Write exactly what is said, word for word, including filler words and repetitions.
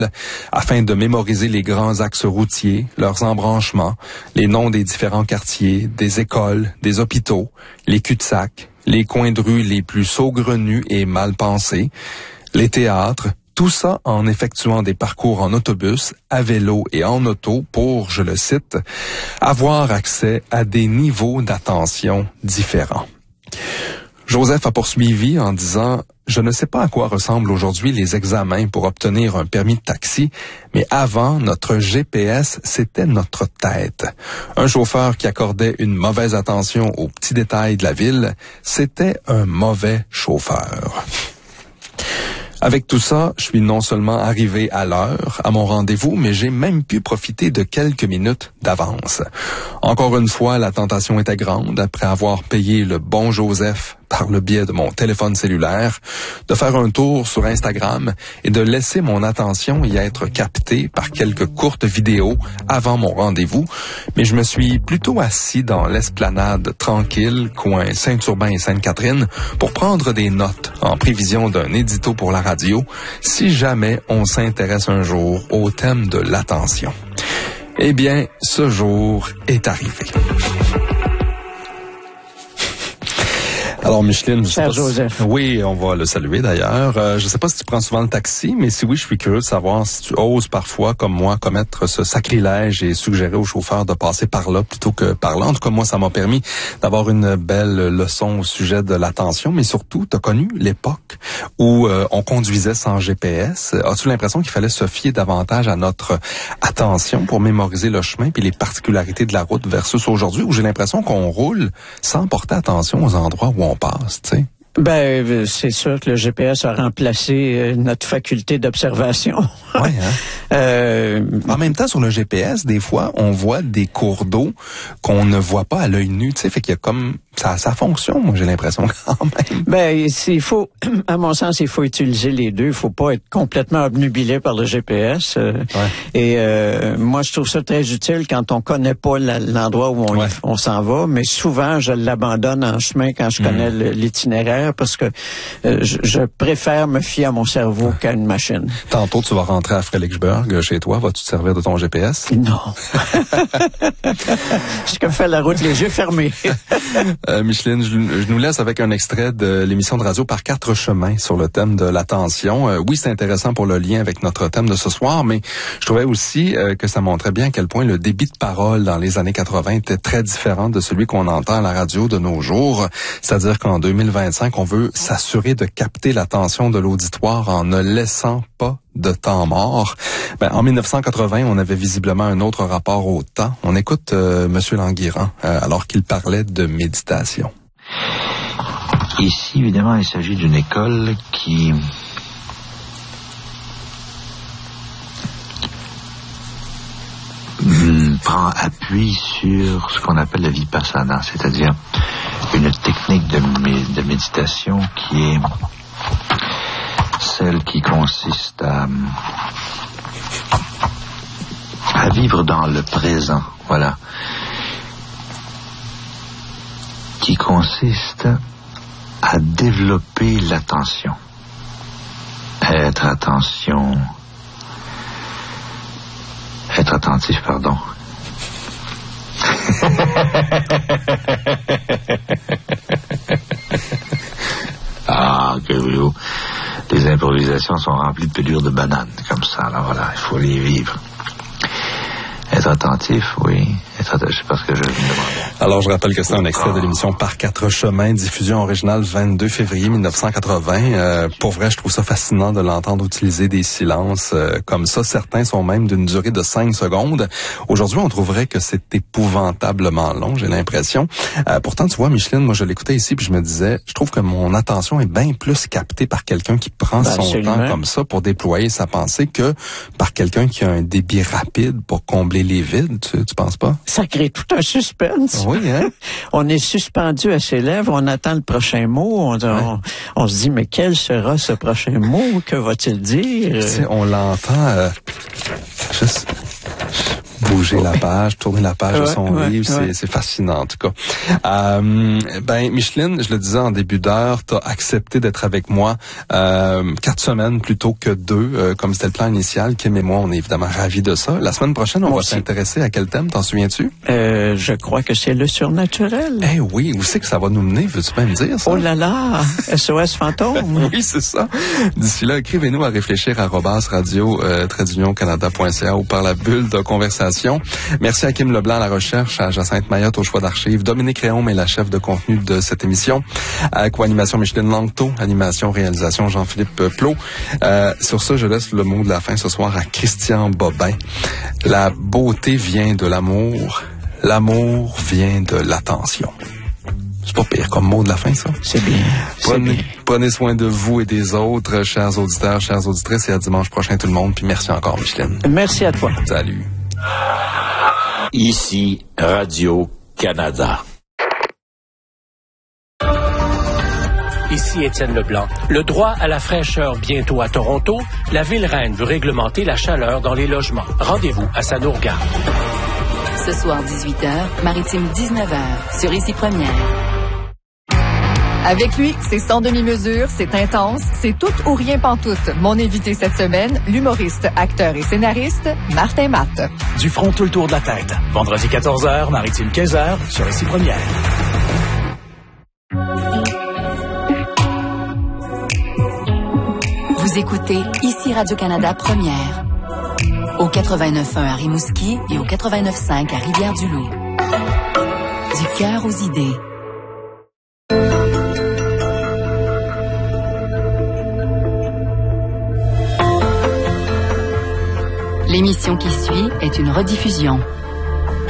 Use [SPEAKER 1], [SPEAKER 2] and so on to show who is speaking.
[SPEAKER 1] afin de mémoriser les grands axes routiers, leurs embranchements, les noms des différents quartiers, des écoles, des hôpitaux, les cul-de-sac, les coins de rue les plus saugrenus et mal pensés, les théâtres, tout ça en effectuant des parcours en autobus, à vélo et en auto pour, je le cite, avoir accès à des niveaux d'attention différents. Joseph a poursuivi en disant « Je ne sais pas à quoi ressemblent aujourd'hui les examens pour obtenir un permis de taxi, mais avant, notre G P S, c'était notre tête. Un chauffeur qui accordait une mauvaise attention aux petits détails de la ville, c'était un mauvais chauffeur. » Avec tout ça, je suis non seulement arrivé à l'heure, à mon rendez-vous, mais j'ai même pu profiter de quelques minutes d'avance. Encore une fois, la tentation était grande, après avoir payé le bon Joseph par le biais de mon téléphone cellulaire, de faire un tour sur Instagram et de laisser mon attention y être captée par quelques courtes vidéos avant mon rendez-vous, mais je me suis plutôt assis dans l'esplanade tranquille, coin Saint-Urbain et Sainte-Catherine, pour prendre des notes en prévision d'un édito pour la radio, si jamais on s'intéresse un jour au thème de l'attention. Eh bien, ce jour est arrivé. Alors, Micheline, je sais pas
[SPEAKER 2] Joseph.
[SPEAKER 1] Si... Oui, on va le saluer d'ailleurs. Euh, je sais pas si tu prends souvent le taxi, mais si oui, je suis curieux de savoir si tu oses parfois, comme moi, commettre ce sacrilège et suggérer au chauffeur de passer par là plutôt que par là. En tout cas, moi, ça m'a permis d'avoir une belle leçon au sujet de l'attention, mais surtout, tu as connu l'époque où euh, on conduisait sans G P S. As-tu l'impression qu'il fallait se fier davantage à notre attention pour mémoriser le chemin puis les particularités de la route versus aujourd'hui, où j'ai l'impression qu'on roule sans porter attention aux endroits où on passe, tu sais?
[SPEAKER 2] Ben, c'est sûr que le G P S a remplacé notre faculté d'observation.
[SPEAKER 1] Ouais, hein?
[SPEAKER 2] euh,
[SPEAKER 1] en même temps, sur le G P S, des fois, on voit des cours d'eau qu'on ne voit pas à l'œil nu, tu sais, fait qu'il y a comme ça, ça fonctionne, moi, j'ai l'impression quand même.
[SPEAKER 2] Ben, il faut, à mon sens, il faut utiliser les deux. Il faut pas être complètement obnubilé par le G P S. Euh,
[SPEAKER 1] ouais.
[SPEAKER 2] Et euh, moi, je trouve ça très utile quand on connaît pas la, l'endroit où on, ouais. on s'en va. Mais souvent, je l'abandonne en chemin quand je connais mmh. l'itinéraire parce que euh, je, je préfère me fier à mon cerveau ouais. qu'à une machine.
[SPEAKER 1] Tantôt, tu vas rentrer à Fredericksburg chez toi. Vas-tu te servir de ton G P S?
[SPEAKER 2] Non. Je fais la route les yeux fermés.
[SPEAKER 1] Euh, Micheline, je, je nous laisse avec un extrait de l'émission de radio Par quatre chemins sur le thème de l'attention. Euh, oui, c'est intéressant pour le lien avec notre thème de ce soir, mais je trouvais aussi euh, que ça montrait bien à quel point le débit de parole dans les années quatre-vingts était très différent de celui qu'on entend à la radio de nos jours. C'est-à-dire qu'en deux mille vingt-cinq, on veut s'assurer de capter l'attention de l'auditoire en ne laissant pas de temps mort. Ben, en mille neuf cent quatre-vingts, on avait visiblement un autre rapport au temps. On écoute euh, Monsieur Languirand euh, alors qu'il parlait de méditation.
[SPEAKER 3] Ici, évidemment, il s'agit d'une école qui prend appui sur ce qu'on appelle la vipassana, c'est-à-dire une technique de, mé- de méditation qui est celle qui consiste à, à vivre dans le présent, voilà, qui consiste à développer l'attention, être attention, être attentif, pardon. Ah, que voulez-vous? Les improvisations sont remplies de pelures de bananes, comme ça. Alors voilà, il faut les vivre. Être attentif, oui. Être attentif, je sais pas ce que je me demandais.
[SPEAKER 1] Alors, je rappelle que c'est un extrait de l'émission Par quatre chemins, diffusion originale vingt-deux février mille neuf cent quatre-vingts. Euh, pour vrai, je trouve ça fascinant de l'entendre utiliser des silences euh, comme ça. Certains sont même d'une durée de cinq secondes. Aujourd'hui, on trouverait que c'est épouvantablement long, j'ai l'impression. Euh, pourtant, tu vois, Micheline, moi, je l'écoutais ici puis je me disais, je trouve que mon attention est bien plus captée par quelqu'un qui prend ben, son absolument. temps comme ça pour déployer sa pensée que par quelqu'un qui a un débit rapide pour combler les vides. Tu, tu penses pas?
[SPEAKER 2] Ça crée tout un suspense.
[SPEAKER 1] Oui, hein?
[SPEAKER 2] On est suspendu à ses lèvres, on attend le prochain mot, on, ouais. on, on se dit, mais quel sera ce prochain mot? Que va-t-il dire?
[SPEAKER 1] Tu sais, on l'entend... Euh, juste... bouger
[SPEAKER 2] ouais.
[SPEAKER 1] la page, tourner la page
[SPEAKER 2] ouais,
[SPEAKER 1] de son
[SPEAKER 2] ouais,
[SPEAKER 1] livre,
[SPEAKER 2] ouais.
[SPEAKER 1] c'est, c'est fascinant en tout cas. Euh, ben Micheline, je le disais en début d'heure, t'as accepté d'être avec moi euh, quatre semaines plutôt que deux, euh, comme c'était le plan initial. Kim et moi, on est évidemment ravis de ça. La semaine prochaine, on
[SPEAKER 2] moi
[SPEAKER 1] va
[SPEAKER 2] aussi.
[SPEAKER 1] s'intéresser à quel thème, t'en souviens-tu?
[SPEAKER 2] Euh, je crois que c'est le surnaturel.
[SPEAKER 1] Eh oui, où c'est que ça va nous mener? Veux-tu bien me dire ça?
[SPEAKER 2] Oh là là, S O S fantôme.
[SPEAKER 1] Oui, c'est ça. D'ici là, écrivez-nous à réfléchir à arobase radio euh, trait d'union canada point c a ou par la bulle de conversation. Merci à Kim Leblanc à la recherche, à Jacinthe Mayotte au choix d'archives, Dominique Réaume est la chef de contenu de cette émission, à co-animation Micheline Langto, animation, réalisation Jean-Philippe Plot. Euh, sur ça, je laisse le mot de la fin ce soir à Christian Bobin. La beauté vient de l'amour, l'amour vient de l'attention. C'est pas pire comme mot de la fin, ça.
[SPEAKER 2] C'est bien.
[SPEAKER 1] Prenez,
[SPEAKER 2] c'est bien.
[SPEAKER 1] prenez soin de vous et des autres, chers auditeurs, chères auditrices, et à dimanche prochain tout le monde. Puis merci encore, Micheline.
[SPEAKER 2] Merci à toi.
[SPEAKER 1] Salut.
[SPEAKER 4] Ici, Radio-Canada.
[SPEAKER 5] Ici Étienne Leblanc. Le droit à la fraîcheur bientôt à Toronto, la ville reine veut réglementer la chaleur dans les logements. Rendez-vous à Sanourga.
[SPEAKER 6] Ce soir, dix-huit heures, Maritime dix-neuf heures, sur Ici Première.
[SPEAKER 7] Avec lui, c'est sans demi-mesure, c'est intense, c'est tout ou rien pantoute. Mon invité cette semaine, l'humoriste, acteur et scénariste, Martin Matt.
[SPEAKER 8] Du front tout le tour de la tête. Vendredi quatorze heures, Maritime quinze heures, sur Ici Première.
[SPEAKER 6] Vous écoutez Ici Radio-Canada Première. Au quatre-vingt-neuf point un à Rimouski et au quatre-vingt-neuf point cinq à Rivière-du-Loup. Du cœur aux idées. L'émission qui suit est une rediffusion.